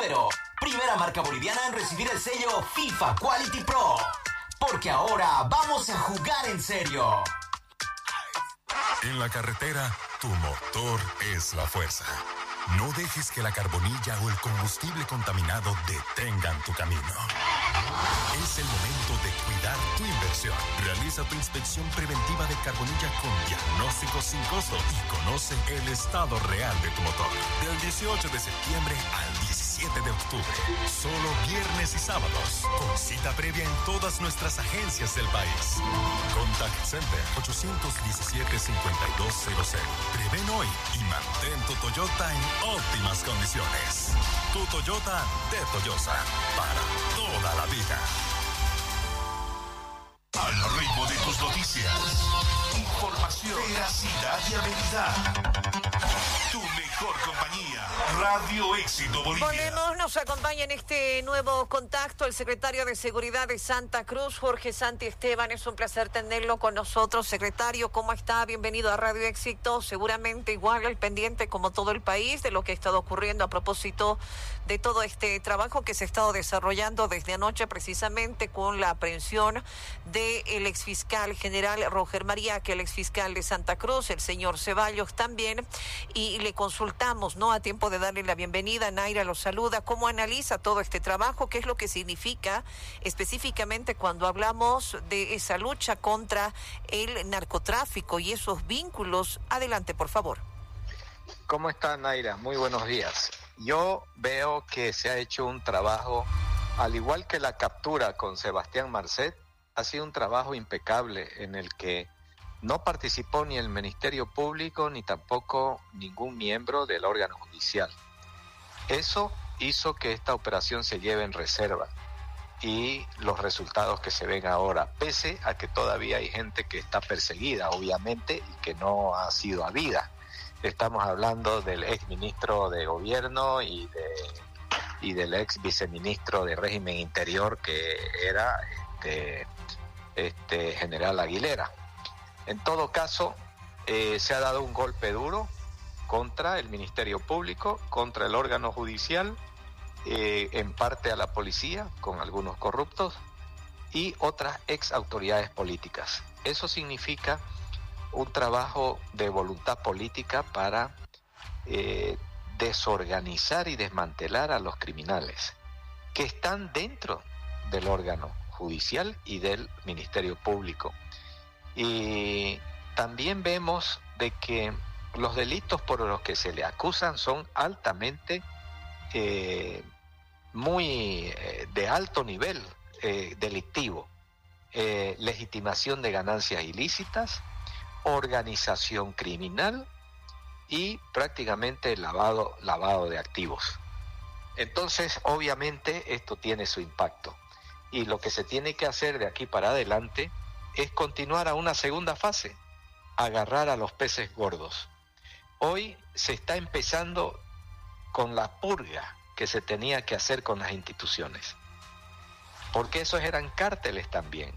Suero, primera marca boliviana en recibir el sello FIFA Quality Pro. Porque ahora vamos a jugar en serio. En la carretera, tu motor es la fuerza. No dejes que la carbonilla o el combustible contaminado detengan tu camino. Es el momento de cuidar tu inversión. Realiza tu inspección preventiva de carbonilla con diagnóstico sin costo y conoce el estado real de tu motor. Del 18 de septiembre al 17 de octubre. Solo viernes y sábados. Con cita previa en todas nuestras agencias del país. Contact Center 817-5200. Prevén hoy y mantén tu Toyota en óptimas condiciones. Tu Toyota de Toyosa. Para toda la vida. Al ritmo de tus noticias. Información, veracidad y habilidad. Tu mejor compañía. Radio Éxito Bolivia. Volvemos, nos acompaña en este nuevo contacto el secretario de Seguridad de Santa Cruz, Jorge Santi Esteban. Es un placer tenerlo con nosotros. Secretario, ¿cómo está? Bienvenido a Radio Éxito. Seguramente igual al pendiente como todo el país de lo que ha estado ocurriendo a propósito de todo este trabajo que se ha estado desarrollando desde anoche precisamente con la aprehensión del exfiscal general Roger María, que el exfiscal de Santa Cruz, el señor Ceballos también, y le consultamos, ¿no? A tiempo de darle la bienvenida, Naira lo saluda. ¿Cómo analiza todo este trabajo? ¿Qué es lo que significa específicamente cuando hablamos de esa lucha contra el narcotráfico y esos vínculos? Adelante, por favor. ¿Cómo está, Naira? Muy buenos días. Yo veo que se ha hecho un trabajo, al igual que la captura con Sebastián Marcet, ha sido un trabajo impecable en el que no participó ni el Ministerio Público ni tampoco ningún miembro del órgano judicial. Eso hizo que esta operación se lleve en reserva y los resultados que se ven ahora, pese a que todavía hay gente que está perseguida, obviamente, y que no ha sido habida. Estamos hablando del ex ministro de Gobierno y del ex viceministro de Régimen Interior, que era general Aguilera. En todo caso, se ha dado un golpe duro contra el Ministerio Público, contra el órgano judicial, en parte a la policía, con algunos corruptos, y otras ex autoridades políticas. Eso significa un trabajo de voluntad política para desorganizar y desmantelar a los criminales que están dentro del órgano judicial y del Ministerio Público. Y también vemos de que los delitos por los que se le acusan son altamente de alto nivel delictivo. Legitimación de ganancias ilícitas, organización criminal y prácticamente lavado de activos. Entonces, obviamente, esto tiene su impacto. Y lo que se tiene que hacer de aquí para adelante es continuar a una segunda fase, agarrar a los peces gordos. Hoy se está empezando con la purga que se tenía que hacer con las instituciones, porque esos eran cárteles también.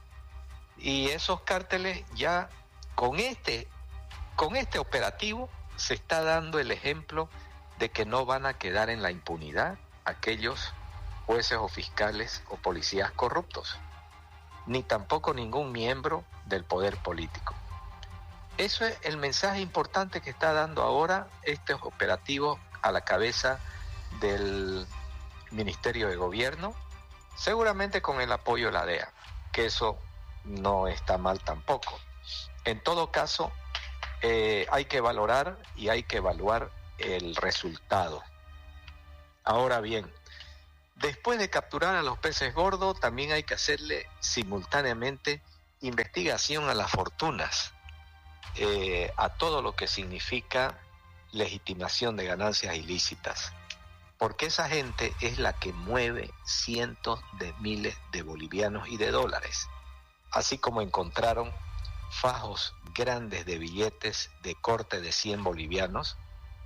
Y esos cárteles ya con este operativo se está dando el ejemplo de que no van a quedar en la impunidad aquellos jueces o fiscales o policías corruptos, ni tampoco ningún miembro del poder político. Eso es el mensaje importante que está dando ahora estos operativos a la cabeza del Ministerio de Gobierno, seguramente con el apoyo de la DEA, que eso no está mal tampoco. En todo caso, hay que valorar y hay que evaluar el resultado. Ahora bien, después de capturar a los peces gordos, también hay que hacerle simultáneamente investigación a las fortunas, a todo lo que significa legitimación de ganancias ilícitas, porque esa gente es la que mueve cientos de miles de bolivianos y de dólares, así como encontraron fajos grandes de billetes de corte de 100 bolivianos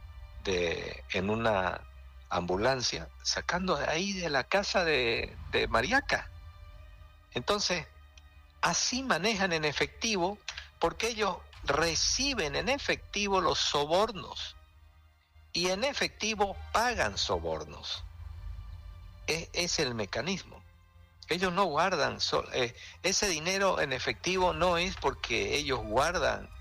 en una ambulancia, sacando de ahí de la casa de Mariaca. Entonces, así manejan en efectivo, porque ellos reciben en efectivo los sobornos y en efectivo pagan sobornos. es el mecanismo. Ellos no guardan, ese dinero en efectivo no es porque ellos guardan,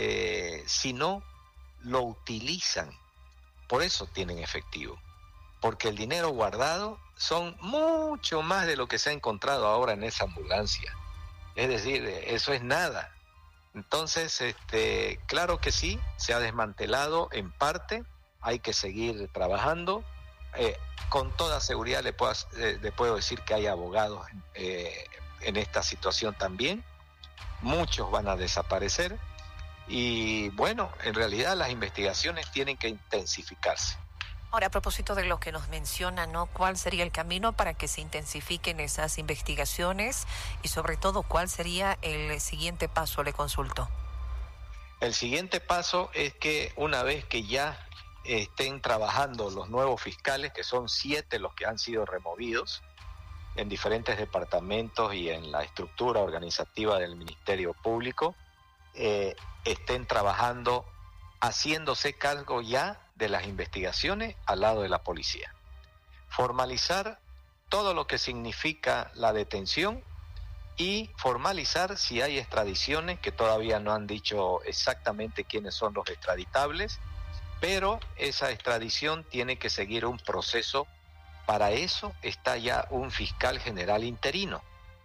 sino lo utilizan. Por eso tienen efectivo, porque el dinero guardado son mucho más de lo que se ha encontrado ahora en esa ambulancia. Es decir, eso es nada. Entonces, claro que sí, se ha desmantelado en parte, hay que seguir trabajando. Con toda seguridad le puedo decir que hay abogados en esta situación también. Muchos van a desaparecer y bueno, en realidad las investigaciones tienen que intensificarse. Ahora, a propósito de lo que nos menciona, ¿no? ¿Cuál sería el camino para que se intensifiquen esas investigaciones? Y sobre todo, ¿cuál sería el siguiente paso? Le consulto. El siguiente paso es que una vez que ya estén trabajando los nuevos fiscales, que son 7 los que han sido removidos en diferentes departamentos y en la estructura organizativa del Ministerio Público, estén trabajando, haciéndose cargo ya de las investigaciones al lado de la policía. Formalizar todo lo que significa la detención y formalizar si hay extradiciones, que todavía no han dicho exactamente quiénes son los extraditables, pero esa extradición tiene que seguir un proceso. Para eso está ya un fiscal general interino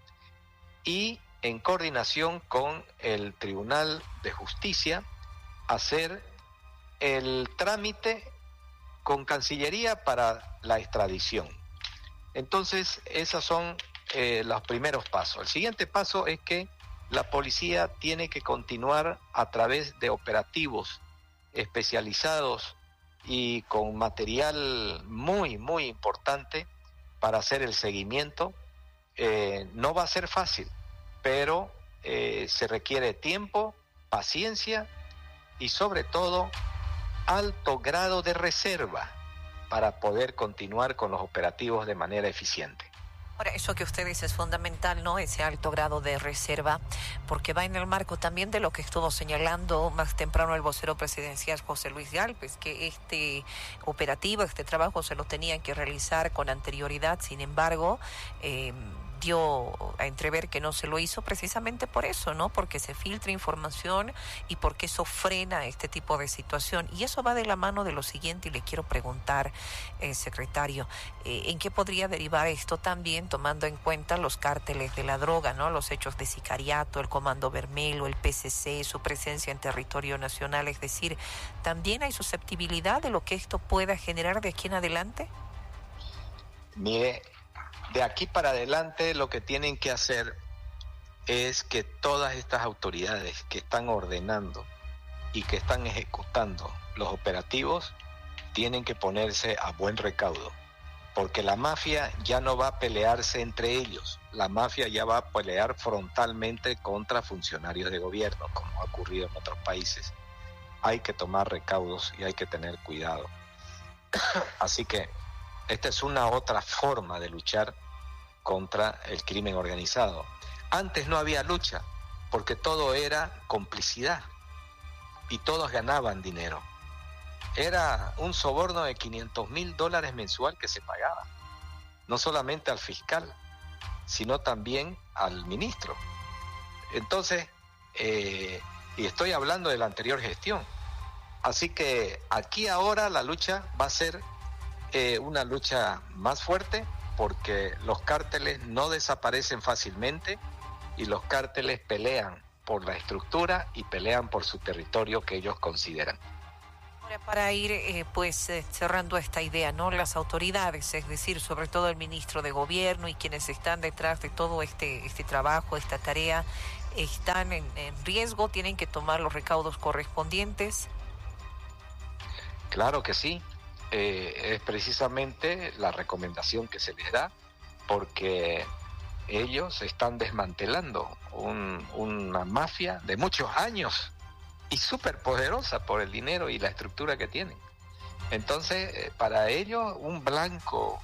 y en coordinación con el Tribunal de Justicia hacer el trámite con Cancillería para la extradición. Entonces, esos son los primeros pasos. El siguiente paso es que la policía tiene que continuar a través de operativos especializados y con material muy, muy importante para hacer el seguimiento. No va a ser fácil, pero se requiere tiempo, paciencia y sobre todo alto grado de reserva para poder continuar con los operativos de manera eficiente. Ahora, eso que usted dice es fundamental, ¿no? Ese alto grado de reserva, porque va en el marco también de lo que estuvo señalando más temprano el vocero presidencial José Luis Galvez, que este operativo, este trabajo se lo tenían que realizar con anterioridad. Sin embargo, dio a entrever que no se lo hizo precisamente por eso, ¿no? Porque se filtra información y porque eso frena este tipo de situación. Y eso va de la mano de lo siguiente, y le quiero preguntar, secretario, ¿en qué podría derivar esto también, tomando en cuenta los cárteles de la droga, ¿no? Los hechos de sicariato, el Comando Vermelo, el PCC, su presencia en territorio nacional? Es decir, ¿también hay susceptibilidad de lo que esto pueda generar de aquí en adelante? Mire, de aquí para adelante lo que tienen que hacer es que todas estas autoridades que están ordenando y que están ejecutando los operativos tienen que ponerse a buen recaudo, porque la mafia ya no va a pelearse entre ellos, la mafia ya va a pelear frontalmente contra funcionarios de gobierno, como ha ocurrido en otros países. Hay que tomar recaudos y hay que tener cuidado. Así que esta es una otra forma de luchar contra el crimen organizado. Antes no había lucha, porque todo era complicidad y todos ganaban dinero. Era un soborno de $500,000 mensual que se pagaba, no solamente al fiscal, sino también al ministro. Entonces, y estoy hablando de la anterior gestión. Así que aquí ahora la lucha va a ser una lucha más fuerte, porque los cárteles no desaparecen fácilmente y los cárteles pelean por la estructura y pelean por su territorio que ellos consideran. Ahora, para ir cerrando esta idea, ¿no? Las autoridades, es decir, sobre todo el ministro de Gobierno y quienes están detrás de todo este trabajo, esta tarea, ¿están en riesgo? ¿Tienen que tomar los recaudos correspondientes? Claro que sí. Es precisamente la recomendación que se les da, porque ellos están desmantelando una mafia de muchos años y súper poderosa por el dinero y la estructura que tienen. Entonces, para ellos un blanco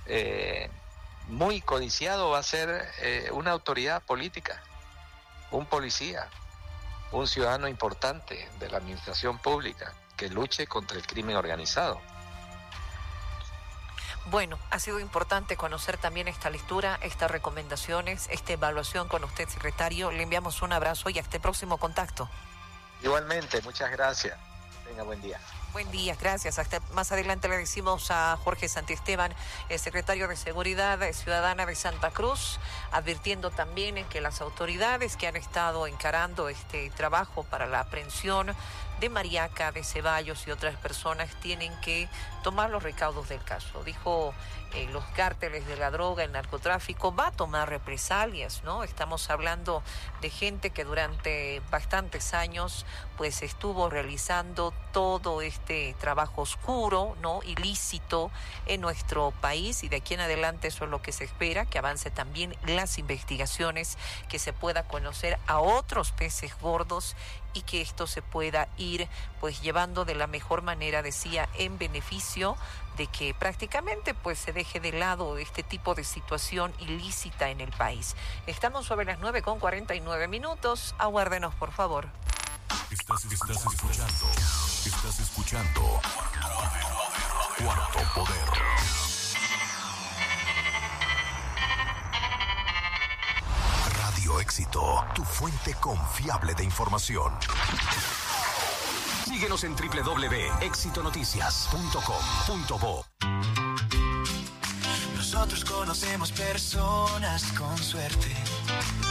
muy codiciado va a ser una autoridad política, un policía, un ciudadano importante de la administración pública que luche contra el crimen organizado. Bueno, ha sido importante conocer también esta lectura, estas recomendaciones, esta evaluación con usted, secretario. Le enviamos un abrazo y hasta el próximo contacto. Igualmente, muchas gracias. Tenga buen día. Buen día, gracias. Hasta más adelante le decimos a Jorge Santiesteban, el secretario de Seguridad Ciudadana de Santa Cruz, advirtiendo también que las autoridades que han estado encarando este trabajo para la aprehensión de Mariaca, de Ceballos y otras personas tienen que tomar los recaudos del caso. Dijo, los cárteles de la droga, el narcotráfico, va a tomar represalias, ¿no? Estamos hablando de gente que durante bastantes años pues estuvo realizando todo este trabajo oscuro, ¿no? Ilícito en nuestro país, y de aquí en adelante eso es lo que se espera, que avance también las investigaciones, que se pueda conocer a otros peces gordos y que esto se pueda ir pues llevando de la mejor manera, decía, en beneficio de que prácticamente pues se deje de lado este tipo de situación ilícita en el país. Estamos sobre las 9:49. Aguárdenos, por favor. Estás escuchando Cuarto Poder. Radio Éxito, tu fuente confiable de información. Síguenos en www.exitonoticias.com.bo. Nosotros conocemos personas con suerte